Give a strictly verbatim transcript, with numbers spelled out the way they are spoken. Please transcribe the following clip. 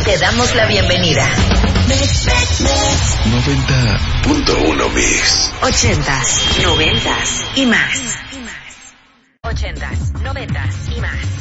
te damos la bienvenida. noventa punto uno Mix. Ochentas, noventas y más.